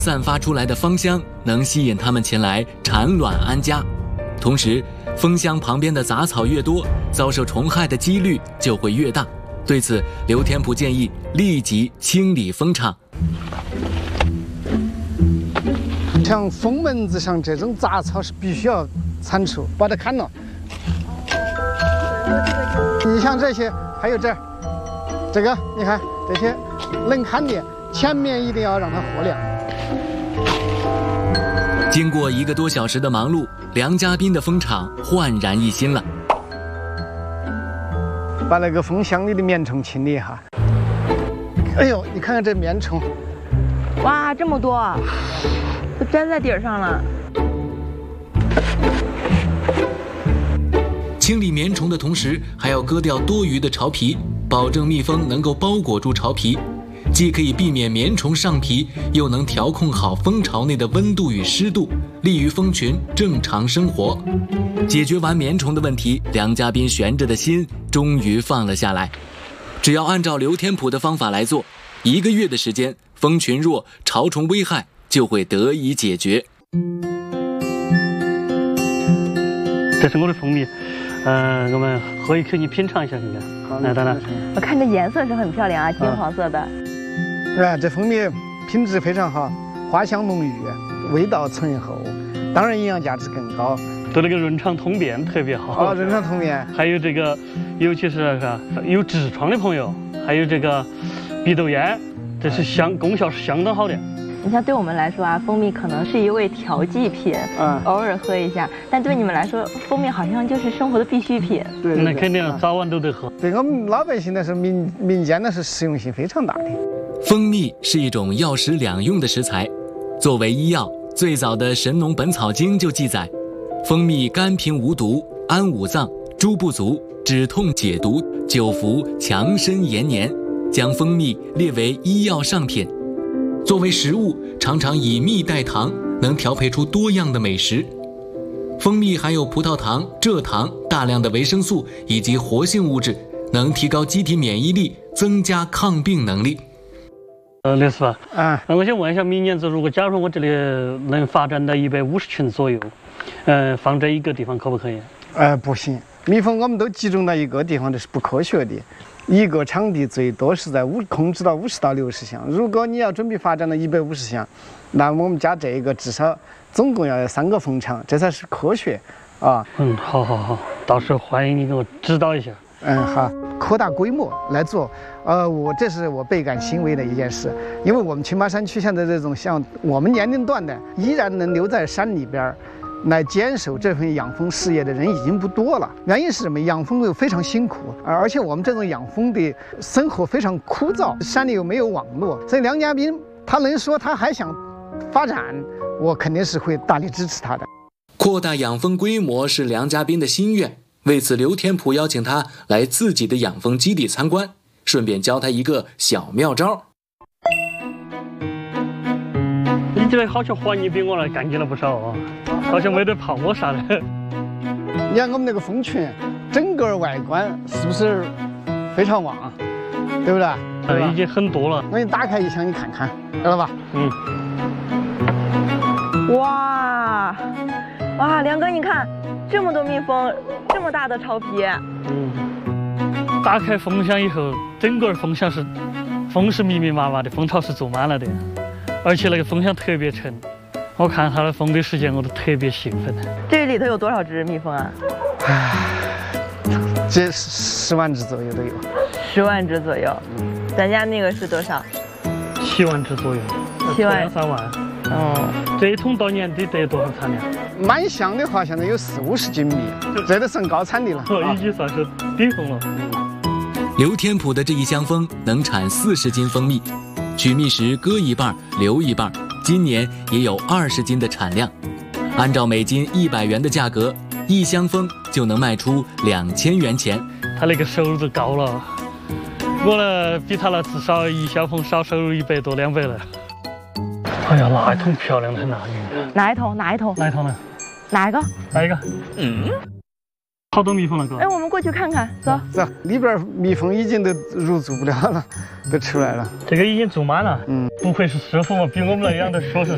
散发出来的芳香能吸引它们前来产卵安家。同时，蜂箱旁边的杂草越多，遭受虫害的几率就会越大。对此，刘天普建议立即清理蜂场。 像蜂门子上这种杂草是必须要铲除，把它砍了。你像这些，还有这个，你看这些能砍的，前面一定要让它豁亮。 经过1个多小时的忙碌，梁家斌的蜂场焕然一新了。 把那个蜂箱里的棉虫清理一下。哎呦，你看看这棉虫， 哇，这么多，都粘在底儿上了。 清理棉虫的同时，还要割掉多余的巢皮，保证蜜蜂能够包裹住巢皮，既可以避免棉虫上皮，又能调控好蜂巢内的温度与湿度，利于蜂群正常生活。解决完棉虫的问题，梁家斌悬着的心终于放了下来。只要按照刘天普的方法来做，1个月的时间，蜂群弱，巢虫危害就会得以解决。 这是我的蜂蜜，我们喝一口，你品尝一下看看。好，来，当然。 我看这颜色是很漂亮啊，金黄色的。 哎，这蜂蜜品质非常好，花香浓郁，味道醇厚，当然营养价值更高。 对那个润肠通便特别好。 哦，润肠通便。 还有这个，尤其是有痔疮的朋友，还有这个鼻窦炎，这是功效是相当好的。 你像对我们来说啊，蜂蜜可能是一味调剂品，偶尔喝一下。但对你们来说，蜂蜜好像就是生活的必需品。 对， 那肯定早晚都得喝。 对我们老百姓的是民间的是实用性非常大的。 蜂蜜是一种药食两用的食材，作为医药，最早的《神农本草经》就记载，蜂蜜甘平无毒，安五脏，诸不足，止痛解毒，久服强身延年，将蜂蜜列为医药上品。作为食物，常常以蜜代糖，能调配出多样的美食。蜂蜜含有葡萄糖、蔗糖、大量的维生素以及活性物质，能提高机体免疫力，增加抗病能力。 刘师傅，我想问一下，明年子如果假如我这里能发展到150群左右，放在一个地方可不可以？ 不行，蜜蜂我们都集中到一个地方，这是不科学的。一个场地最多是在控制到50到60箱。如果你要准备发展到150箱，那我们家这个至少总共要有3个蜂场，这才是科学啊。 好，到时候欢迎你给我指导一下。 好，扩大规模来做。这是我倍感欣慰的一件事，因为我们青马山区现在这种像我们年龄段的依然能留在山里边来坚守这份养蜂事业的人已经不多了。原因是什么？养蜂又非常辛苦，而且我们这种养蜂的生活非常枯燥，山里又没有网络，所以梁家斌他能说他还想发展，我肯定是会大力支持他的。 扩大养蜂规模是梁家斌的心愿，为此刘天普邀请他来自己的养蜂基地参观，顺便教他一个小妙招。 你这好像环艺比我来干净了不少啊，好像没得泡沫啥的。 你看我们那个蜂群，整个外观是不是非常旺，对不对？ 已经很多了。 我给你打开一箱，你看看，知道吧？ 哇，梁哥，你看这么多蜜蜂，这么大的巢皮。 打开蜂箱以后，整个蜂箱是蜂是密密麻麻的，蜂巢是坐满了的。而且那个蜂箱特别沉，我看它的蜂的时间我都特别兴奋。 这里头有多少只蜜蜂啊？ 这10万只左右都有。 10万只左右。咱家那个是多少 ？7万只左右。 7万 2、3万。这一桶到年底得多少产量？ 满箱的话，现在有40-50斤蜜，这都算高产的了。 已经算是顶峰了。 刘天普的这一箱蜂能产40斤蜂蜜。取蜜时割一半留一半，今年也有20斤的产量。按照每斤100元的价格，1箱蜂就能卖出2000元钱。 他那个收入都高了，我呢比他那至少1箱蜂少收入100多200了。哎呀，那一桶漂亮的很呐！ 哪一桶？哪一桶呢？哪一个？ 好多蜜蜂了，哥。 我们过去看看，走。 里边蜜蜂已经都入住不了了，都出来了。 这个已经住满了。不愧是师傅嘛，比我们那养的说是